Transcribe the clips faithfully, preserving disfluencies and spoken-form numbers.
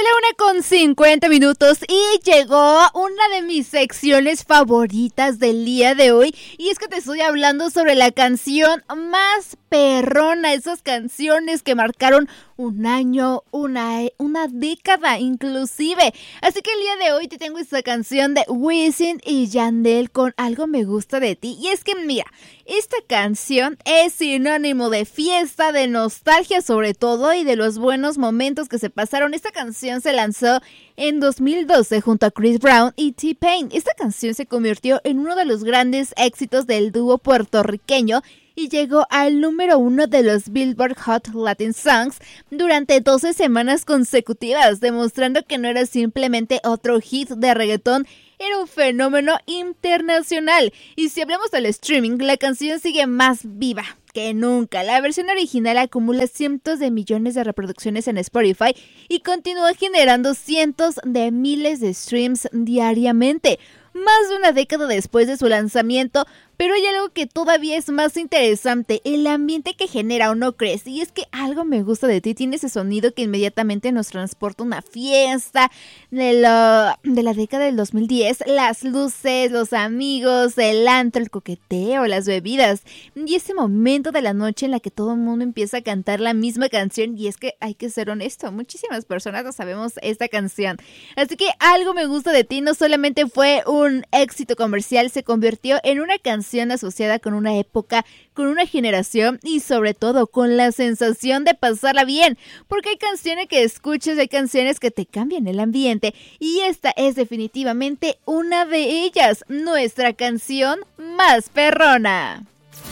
la una con cincuenta minutos y llegó una de mis secciones favoritas del día de hoy. Y es que te estoy hablando sobre la canción más perrona, esas canciones que marcaron un año, una, una década inclusive. Así que el día de hoy te tengo esta canción de Wisin y Yandel con Algo Me Gusta de Ti. Y es que mira, esta canción es sinónimo de fiesta, de nostalgia sobre todo y de los buenos momentos que se pasaron. Esta canción se lanzó en dos mil doce junto a Chris Brown y T-Pain. Esta canción se convirtió en uno de los grandes éxitos del dúo puertorriqueño y llegó al número uno de los Billboard Hot Latin Songs durante doce semanas consecutivas, demostrando que no era simplemente otro hit de reggaetón, era un fenómeno internacional. Y si hablamos del streaming, la canción sigue más viva que nunca. La versión original acumula cientos de millones de reproducciones en Spotify y continúa generando cientos de miles de streams diariamente, más de una década después de su lanzamiento. Pero hay algo que todavía es más interesante, el ambiente que genera, ¿o no crees? Y es que Algo Me Gusta de Ti tiene ese sonido que inmediatamente nos transporta a una fiesta de la, de la década del dos mil diez, las luces, los amigos, el antro, el coqueteo, las bebidas y ese momento de la noche en la que todo el mundo empieza a cantar la misma canción. Y es que hay que ser honesto, muchísimas personas no sabemos esta canción. Así que Algo Me Gusta de Ti no solamente fue un éxito comercial, se convirtió en una canción asociada con una época, con una generación y sobre todo con la sensación de pasarla bien, porque hay canciones que escuchas, hay canciones que te cambian el ambiente y esta es definitivamente una de ellas, nuestra canción más perrona.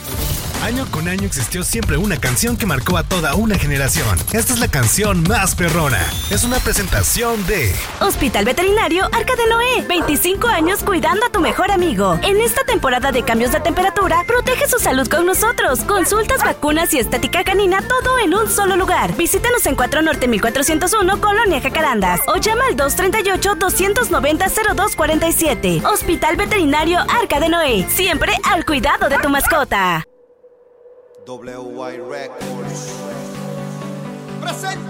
Año con año existió siempre una canción que marcó a toda una generación. Esta es la canción más perrona. Es una presentación de Hospital Veterinario Arca de Noé. veinticinco años cuidando a tu mejor amigo. En esta temporada de cambios de temperatura, protege su salud con nosotros. Consultas, vacunas y estética canina, todo en un solo lugar. Visítanos en cuatro Norte mil cuatrocientos uno, Colonia Jacarandas. O llama al dos treinta y ocho, doscientos noventa, cero dos cuarenta y siete. Hospital Veterinario Arca de Noé. Siempre al cuidado de tu mascota. W Y Records presenta